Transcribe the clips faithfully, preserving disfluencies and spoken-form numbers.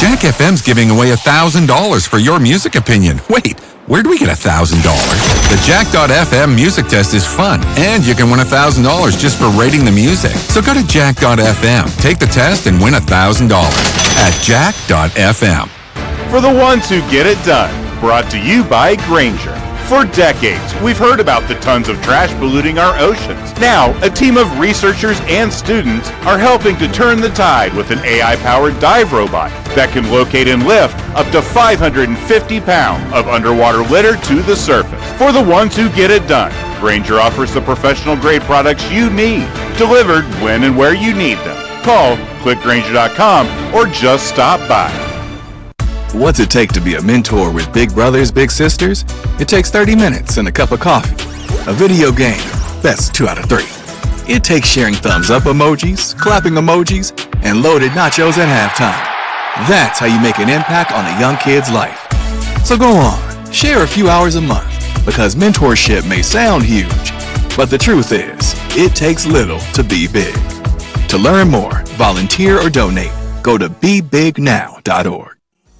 Jack F M's giving away one thousand dollars for your music opinion. Wait, where do we get one thousand dollars? The Jack dot F M music test is fun, and you can win one thousand dollars just for rating the music. So go to Jack dot F M, take the test, and win one thousand dollars at Jack dot F M. For the ones who get it done, brought to you by Grainger. For decades, we've heard about the tons of trash polluting our oceans. Now, a team of researchers and students are helping to turn the tide with an A I-powered dive robot that can locate and lift up to five hundred fifty pounds of underwater litter to the surface. For the ones who get it done, Grainger offers the professional-grade products you need, delivered when and where you need them. Call, click Grainger dot com, or just stop by. What's it take to be a mentor with big brothers, big sisters? It takes thirty minutes and a cup of coffee. A video game, that's two out of three. It takes sharing thumbs up emojis, clapping emojis, and loaded nachos at halftime. That's how you make an impact on a young kid's life. So go on, share a few hours a month, because mentorship may sound huge, but the truth is, it takes little to be big. To learn more, volunteer or donate, go to be big now dot org.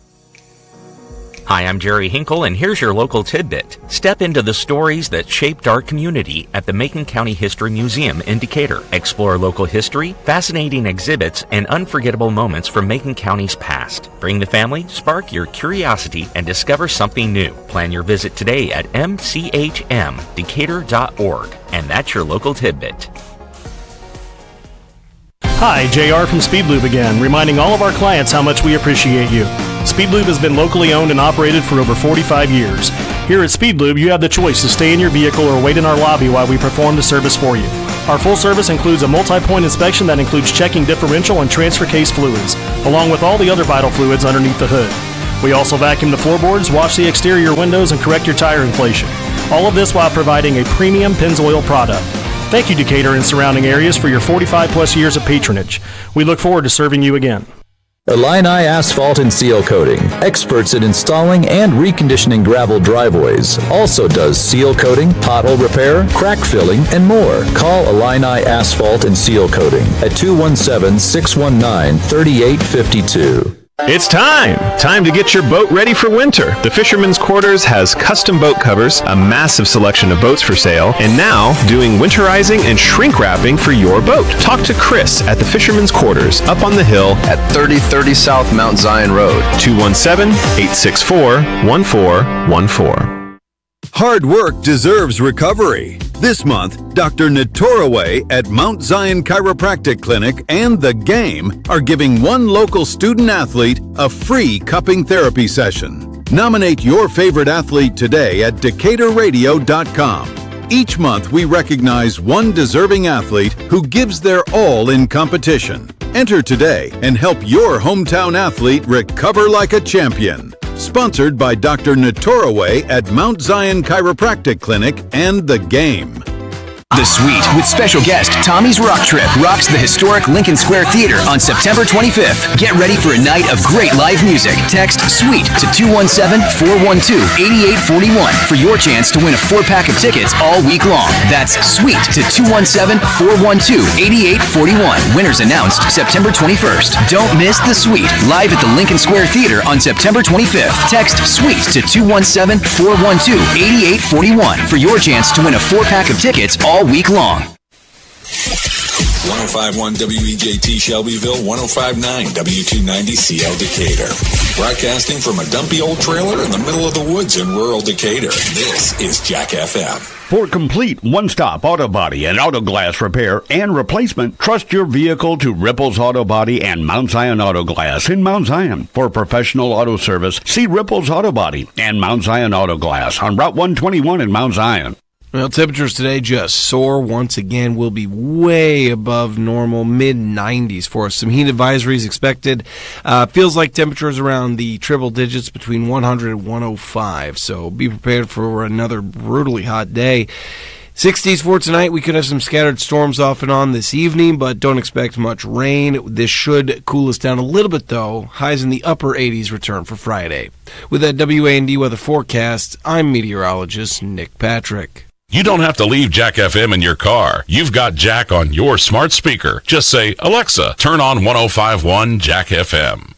Hi, I'm Jerry Hinkle, and here's your local tidbit. Step into the stories that shaped our community at the Macon County History Museum in Decatur. Explore local history, fascinating exhibits, and unforgettable moments from Macon County's past. Bring the family, spark your curiosity, and discover something new. Plan your visit today at m c h m decatur dot org. And that's your local tidbit. Hi, J R from Speedlube again, reminding all of our clients how much we appreciate you. Speedlube has been locally owned and operated for over forty-five years. Here at Speedlube, you have the choice to stay in your vehicle or wait in our lobby while we perform the service for you. Our full service includes a multi-point inspection that includes checking differential and transfer case fluids, along with all the other vital fluids underneath the hood. We also vacuum the floorboards, wash the exterior windows, and correct your tire inflation. All of this while providing a premium Pennzoil product. Thank you, Decatur and surrounding areas, for your forty-five plus years of patronage. We look forward to serving you again. Illini Asphalt and Seal Coating, experts in installing and reconditioning gravel driveways. Also does seal coating, pothole repair, crack filling, and more. Call Illini Asphalt and Seal Coating at two one seven, six one nine, three eight five two. It's time! Time to get your boat ready for winter. The Fisherman's Quarters has custom boat covers, a massive selection of boats for sale, and now doing winterizing and shrink wrapping for your boat. Talk to Chris at the Fisherman's Quarters up on the hill at thirty thirty South Mount Zion Road. two one seven, eight six four, one four one four. Hard work deserves recovery. This month, Doctor Natoraway at Mount Zion Chiropractic Clinic and The Game are giving one local student-athlete a free cupping therapy session. Nominate your favorite athlete today at decatur radio dot com. Each month, we recognize one deserving athlete who gives their all in competition. Enter today and help your hometown athlete recover like a champion. Sponsored by Doctor Natoraway at Mount Zion Chiropractic Clinic and The Game. The Suite, with special guest Tommy's Rock Trip, rocks the historic Lincoln Square Theater on September twenty-fifth. Get ready for a night of great live music. Text SUITE to two one seven, four one two, eight eight four one for your chance to win a four-pack of tickets all week long. That's SUITE to two one seven, four one two, eight eight four one. Winners announced September twenty-first. Don't miss The Suite, live at the Lincoln Square Theater on September twenty-fifth. Text SUITE to two one seven, four one two, eight eight four one for your chance to win a four-pack of tickets all week long. one oh five point one W E J T Shelbyville, one oh five point nine W two ninety C L Decatur. Broadcasting from a dumpy old trailer in the middle of the woods in rural Decatur. This is Jack F M. For complete one-stop auto body and auto glass repair and replacement, trust your vehicle to Ripples Auto Body and Mount Zion Auto Glass in Mount Zion. For professional auto service, see Ripples Auto Body and Mount Zion Auto Glass on Route one twenty-one in Mount Zion. Well, temperatures today just soar once again. Will be way above normal, mid nineties for us. Some heat advisories expected. Uh, feels like temperatures around the triple digits between one hundred and one oh five. So be prepared for another brutally hot day. sixties for tonight. We could have some scattered storms off and on this evening, but don't expect much rain. This should cool us down a little bit, though. Highs in the upper eighties return for Friday. With that W A N D weather forecast, I'm meteorologist Nick Patrick. You don't have to leave Jack F M in your car. You've got Jack on your smart speaker. Just say, Alexa, turn on one oh five point one Jack F M.